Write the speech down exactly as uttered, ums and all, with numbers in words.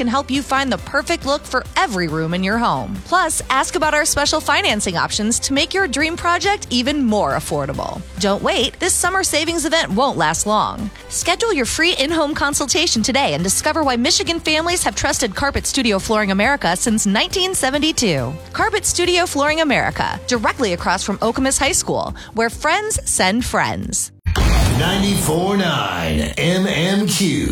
can help you find the perfect look for every room in your home. Plus, ask about our special financing options to make your dream project even more affordable. Don't wait. This summer savings event won't last long. Schedule your free in-home consultation today and discover why Michigan families have trusted Carpet Studio Flooring America since nineteen seventy-two. Carpet Studio Flooring America, directly across from Okemos High School, where friends send friends. ninety-four point nine M M Q.